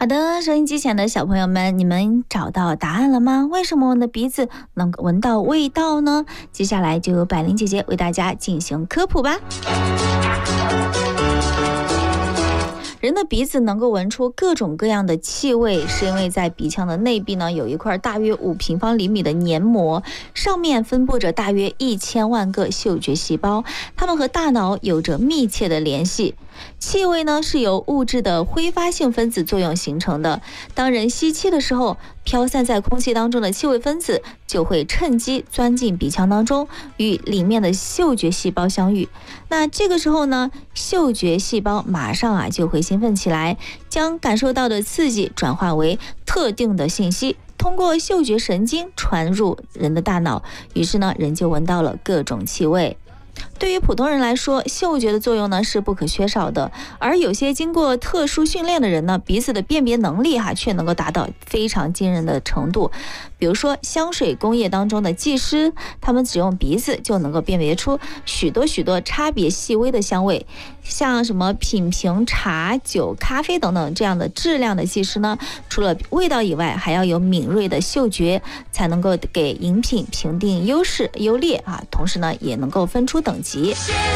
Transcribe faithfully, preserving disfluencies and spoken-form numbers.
好的，收音机前的小朋友们，你们找到答案了吗？为什么我们的鼻子能够闻到味道呢？接下来就由百灵姐姐为大家进行科普吧。人的鼻子能够闻出各种各样的气味，是因为在鼻腔的内壁呢有一块大约五平方厘米的黏膜，上面分布着大约一千万个嗅觉细胞，它们和大脑有着密切的联系。气味呢是由物质的挥发性分子作用形成的，当人吸气的时候，飘散在空气当中的气味分子就会趁机钻进鼻腔当中，与里面的嗅觉细胞相遇。那这个时候呢，嗅觉细胞马上啊就会兴奋起来，将感受到的刺激转化为特定的信息，通过嗅觉神经传入人的大脑，于是呢，人就闻到了各种气味。对于普通人来说，嗅觉的作用呢是不可缺少的，而有些经过特殊训练的人呢，鼻子的辨别能力哈、啊、却能够达到非常惊人的程度。比如说香水工业当中的技师，他们只用鼻子就能够辨别出许多许多差别细微的香味。像什么品评茶、酒、咖啡等等这样的质量的技师呢，除了味道以外，还要有敏锐的嗅觉，才能够给饮品评定优势优劣啊，同时呢，也能够分出等级。